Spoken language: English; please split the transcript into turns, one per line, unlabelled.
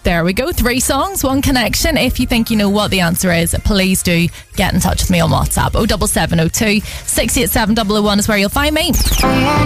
There we go. 3 songs, 1 connection. If you think you know what the answer is, please do get in touch with me on WhatsApp. 07702 687 001 is where you'll find me.